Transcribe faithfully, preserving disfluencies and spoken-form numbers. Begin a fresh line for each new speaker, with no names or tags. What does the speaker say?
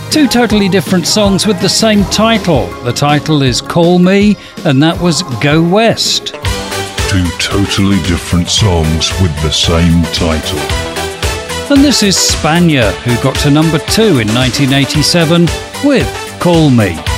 Two totally different songs with the same title. The title is Call Me, and that was Go West.
Two totally different songs with the same title.
And this is Spania, who got to number two in nineteen eighty-seven with Call Me.